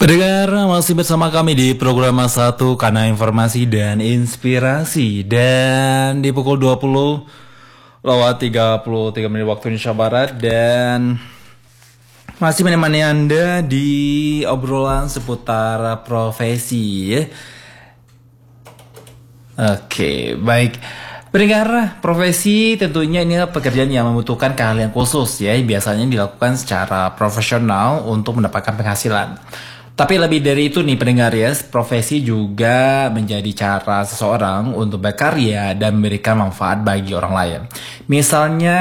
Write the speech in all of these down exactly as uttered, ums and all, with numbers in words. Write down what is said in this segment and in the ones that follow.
Pendengar, masih bersama kami di program satu karena informasi dan inspirasi. Dan di pukul dua puluh lewat tiga puluh tiga menit waktu Indonesia Barat. Dan masih menemani Anda di obrolan seputar profesi ya. Oke, baik. Pendengar, profesi tentunya ini adalah pekerjaan yang membutuhkan keahlian khusus ya. Biasanya dilakukan secara profesional untuk mendapatkan penghasilan. Tapi lebih dari itu nih pendengar ya, profesi juga menjadi cara seseorang untuk berkarya dan memberikan manfaat bagi orang lain. Misalnya,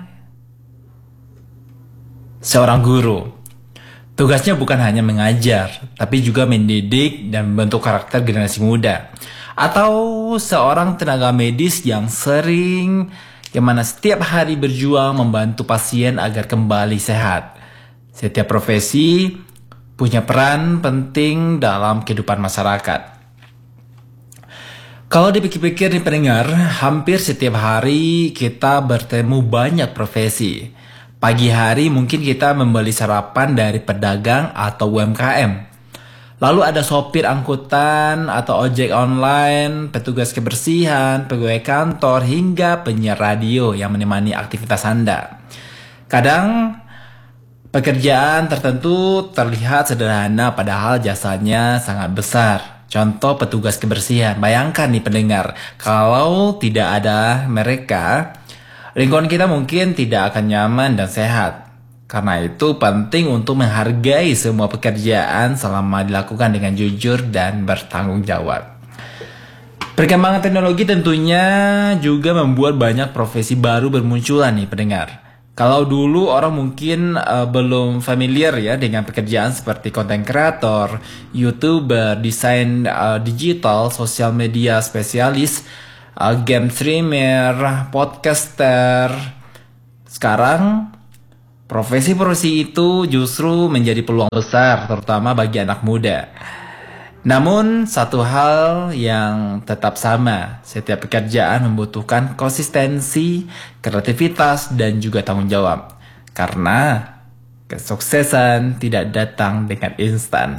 seorang guru. Tugasnya bukan hanya mengajar, tapi juga mendidik dan membentuk karakter generasi muda. Atau seorang tenaga medis yang sering, yang mana setiap hari berjuang membantu pasien agar kembali sehat. Setiap profesi punya peran penting dalam kehidupan masyarakat. Kalau dipikir-pikir nih pendengar, hampir setiap hari kita bertemu banyak profesi. Pagi hari mungkin kita membeli sarapan dari pedagang atau U M K M. Lalu ada sopir angkutan atau ojek online, petugas kebersihan, pegawai kantor, hingga penyiar radio yang menemani aktivitas Anda. Kadang pekerjaan tertentu terlihat sederhana padahal jasanya sangat besar. Contoh petugas kebersihan. Bayangkan nih pendengar, kalau tidak ada mereka, lingkungan kita mungkin tidak akan nyaman dan sehat. Karena itu penting untuk menghargai semua pekerjaan selama dilakukan dengan jujur dan bertanggung jawab. Perkembangan teknologi tentunya juga membuat banyak profesi baru bermunculan nih pendengar. Kalau dulu orang mungkin uh, belum familiar ya dengan pekerjaan seperti content creator, YouTuber, desain uh, digital, sosial media spesialis, uh, game streamer, podcaster. Sekarang profesi-profesi itu justru menjadi peluang besar terutama bagi anak muda. Namun satu hal yang tetap sama, setiap pekerjaan membutuhkan konsistensi, kreativitas, dan juga tanggung jawab. Karena kesuksesan tidak datang dengan instan.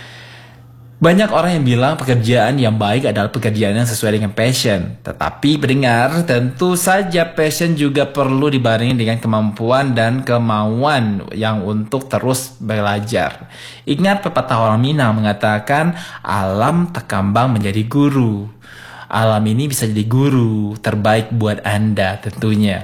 Banyak orang yang bilang pekerjaan yang baik adalah pekerjaan yang sesuai dengan passion. Tetapi pendengar, tentu saja passion juga perlu dibarengi dengan kemampuan dan kemauan yang untuk terus belajar. Ingat pepatah orang Minang mengatakan, alam terkambang menjadi guru. Alam ini bisa jadi guru terbaik buat Anda tentunya.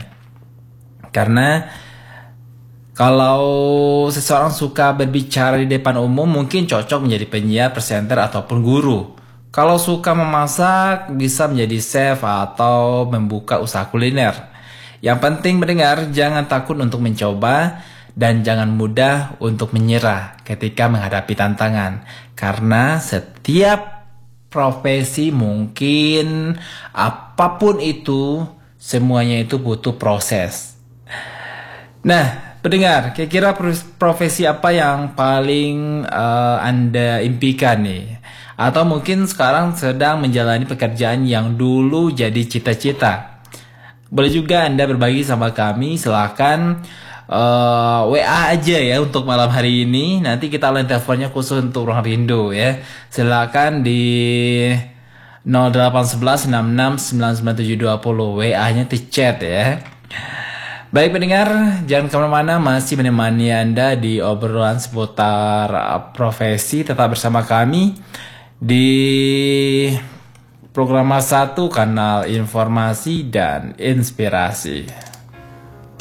Karena kalau seseorang suka berbicara di depan umum, mungkin cocok menjadi penyiar, presenter, ataupun guru. Kalau suka memasak, bisa menjadi chef atau membuka usaha kuliner. Yang penting mendengar, jangan takut untuk mencoba dan jangan mudah untuk menyerah ketika menghadapi tantangan. Karena setiap profesi mungkin apapun itu, semuanya itu butuh proses. Nah, pendengar, kira-kira profesi apa yang paling uh, Anda impikan nih? Atau mungkin sekarang sedang menjalani pekerjaan yang dulu jadi cita-cita? Boleh juga Anda berbagi sama kami, silakan uh, W A aja ya untuk malam hari ini. Nanti kita line teleponnya khusus untuk Ruang Rindu ya. Silakan di nol delapan satu satu enam enam sembilan sembilan tujuh dua nol, W A-nya di chat ya. Baik pendengar, jangan kemana-mana, masih menemani Anda di obrolan seputar profesi. Tetap bersama kami di program satu kanal informasi dan inspirasi.